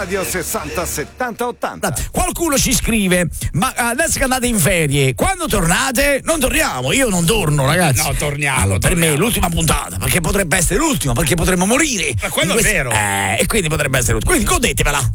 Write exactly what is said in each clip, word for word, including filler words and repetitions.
Radio sessanta settanta ottanta. Qualcuno ci scrive: ma adesso che andate in ferie, quando tornate? Non torniamo, io non torno, ragazzi. No, torniamo. Allora, per torniamo. me è l'ultima puntata, perché potrebbe essere l'ultima, perché potremmo morire. Ma quello questi... è vero. Eh, e quindi potrebbe essere l'ultima. Quindi godetevela.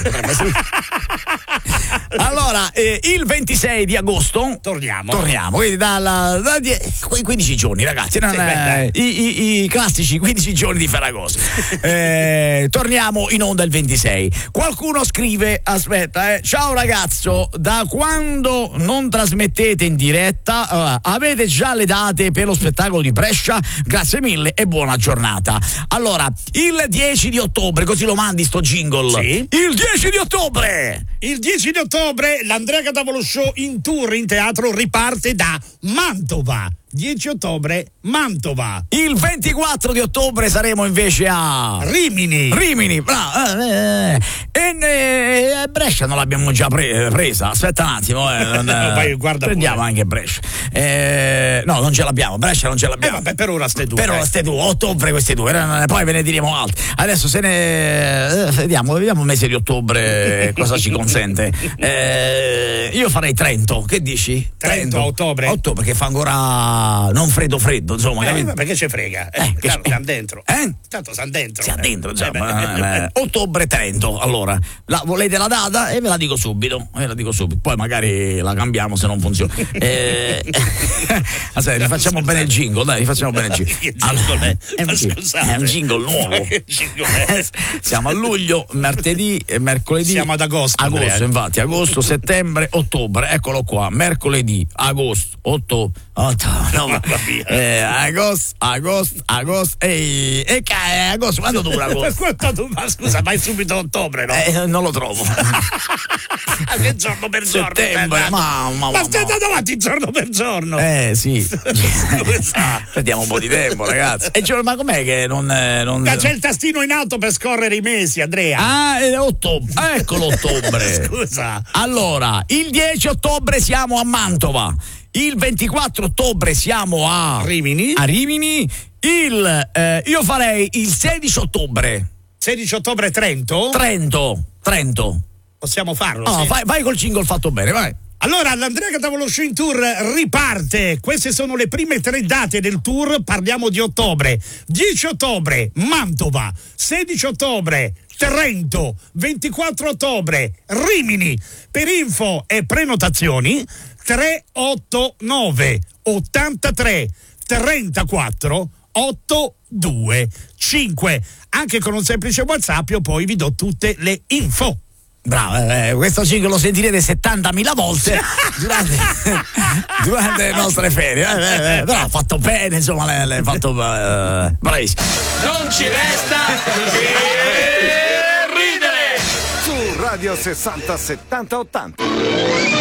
Allora, eh, il ventisei di agosto torniamo. Torniamo, quindi dalla, da die, quindici giorni, ragazzi. Non, sì, eh, i, i, I classici quindici giorni di Ferragosto. eh, torniamo in onda il ventisei. Qualcuno scrive: aspetta, eh, ciao ragazzo, da quando non trasmettete in diretta, uh, avete già le date per lo spettacolo di Brescia? Grazie mille e buona giornata. Allora, il dieci di ottobre, così lo mandi sto jingle. Sì. Il dieci di ottobre! Il dieci di ottobre l'Andrea Cadavolo Show in tour in teatro riparte da Mantova. dieci ottobre, Mantova. Il ventiquattro di ottobre saremo invece a Rimini. Rimini, bravo. Eh, eh, e eh, Brescia non l'abbiamo già pre- presa. Aspetta un attimo, eh, non, Vai, guarda prendiamo pure. anche Brescia. Eh, no, non ce l'abbiamo. Brescia non ce l'abbiamo. Eh, vabbè, per ora ste due. Per ora ste due, ottobre queste due, eh, poi ve ne diremo altri. Adesso se ne eh, vediamo, vediamo il mese di ottobre cosa ci consente. Eh, io farei Trento, che dici? Trento a ottobre? Ottobre, che fa ancora non freddo freddo, insomma. Eh, capito? perché ci frega? Eh, Eh, che tanto c'è- siamo dentro. Eh? Tanto siamo dentro. Siamo dentro, Eh, insomma. beh, Eh, ottobre Trento. Allora, la, volete la data? E ve la dico subito. Ve la dico subito. Poi magari la cambiamo se non funziona. Eh, aspetta, rifacciamo bene il jingle, dai, rifacciamo bene il jingle. Che jingle è? è, un, Ma jingle- scusate. è un jingle nuovo. Che jingle è? Siamo a luglio, martedì e mercoledì. Siamo ad agosto, Agosto, Andrea. infatti, agosto, settembre, ottobre. Eccolo qua, mercoledì, agosto, ottobre, ottobre, no, Mamma mia. eh, agosto, agosto, agosto, e, e ca- agosto, quando dura agosto? Quanto tu- ma scusa, vai subito a ottobre, no? Eh, non lo trovo. Che giorno per giorno? Settembre, stai andando? mamma, Ma mamma. stai andando avanti giorno per giorno. Eh sì. Scusa. Perdiamo un po' di tempo, ragazzi. E cioè, ma com'è che non, eh, non... Ma c'è il tastino in alto per scorrere i mesi, Andrea. Ah, è ottobre. Eccolo ottobre. Scusa. Allora, il dieci ottobre siamo a Mantova. Il ventiquattro ottobre siamo a Rimini. A Rimini. Il eh, io farei il sedici ottobre. sedici ottobre Trento. Trento. Trento. Possiamo farlo, No, sì. vai, vai col jingle fatto bene, vai. Allora, l'Andrea Cadavolo Show in tour riparte. Queste sono le prime tre date del tour. Parliamo di ottobre. dieci ottobre, Mantova. sedici ottobre, Trento. ventiquattro ottobre, Rimini. Per info e prenotazioni, tre otto nove ottantatré trentaquattro ottantadue cinque. Anche con un semplice WhatsApp io poi vi do tutte le info. Bravo, eh, questo jingle lo sentirete settantamila volte durante, durante le nostre ferie. Eh, eh, eh, però ha fatto bene, insomma, l'hai, l'hai fatto eh, bravissimo. Non ci resta che ridere. Su Radio sessanta settanta ottanta.